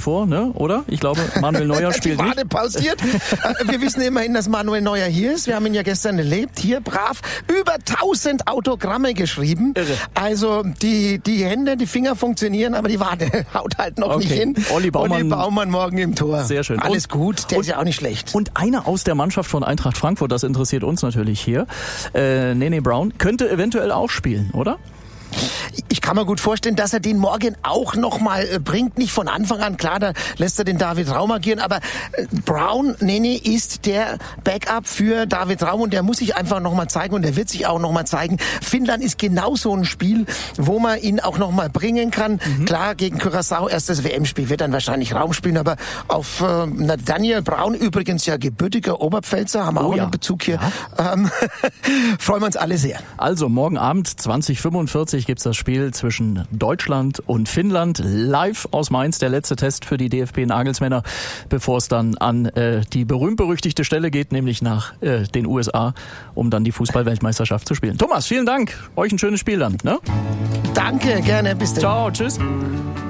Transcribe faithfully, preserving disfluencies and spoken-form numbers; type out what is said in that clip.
vor, ne? Oder? Ich glaube, Manuel Neuer spielt die nicht. Wade pausiert. Wir wissen immerhin, dass Manuel Neuer hier ist. Wir haben ihn ja gestern erlebt. Hier brav über tausend Autogramme geschrieben. Irre. Also die, die Hände, die Finger funktionieren, aber die Wade haut halt noch Okay. nicht hin. Olli Baumann. Olli Baumann morgen im Tor. Sehr schön. Alles und, gut, der und, ist ja auch nicht schlecht. Und einer aus der Mannschaft von Eintracht Frankfurt, das interessiert uns natürlich hier, äh, Nene Brown, könnte eventuell auch spielen, oder? Ich kann mir gut vorstellen, dass er den morgen auch noch mal äh, bringt. Nicht von Anfang an, klar, da lässt er den David Raum agieren. Aber äh, Brown, Nene, ist der Backup für David Raum. Und der muss sich einfach noch mal zeigen. Und der wird sich auch noch mal zeigen. Finnland ist genau so ein Spiel, wo man ihn auch noch mal bringen kann. Mhm. Klar, gegen Curaçao, erstes W M-Spiel, wird dann wahrscheinlich Raum spielen. Aber auf äh, na, Daniel Brown, übrigens ja gebürtiger Oberpfälzer, haben wir oh, auch ja. einen Bezug hier. Ja. Ähm, freuen wir uns alle sehr. Also morgen Abend zwanzig fünfundvierzig gibt's das Spiel zwischen Deutschland und Finnland. Live aus Mainz, der letzte Test für die D F B-Nagelsmänner, bevor es dann an äh, die berühmt-berüchtigte Stelle geht, nämlich nach äh, den U S A, um dann die Fußball-Weltmeisterschaft zu spielen. Thomas, vielen Dank. Euch ein schönes Spiel dann. Ne? Danke, gerne. Bis dann. Ciao, tschüss.